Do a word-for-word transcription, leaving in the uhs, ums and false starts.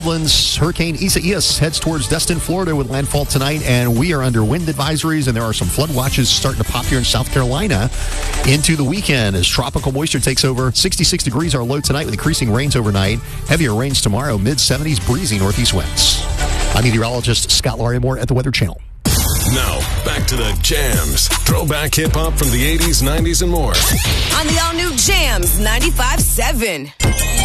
Hurricane Isaias heads towards Destin, Florida with landfall tonight, and we are under wind advisories, and there are some flood watches starting to pop here in South Carolina into the weekend as tropical moisture takes over. sixty-six degrees our low tonight with increasing rains overnight. Heavier rains tomorrow, mid seventies, breezy northeast winds. I'm meteorologist Scott Larimore at the Weather Channel. Now, back to the jams. Throwback hip-hop from the eighties, nineties, and more. On the all-new Jams ninety-five point seven.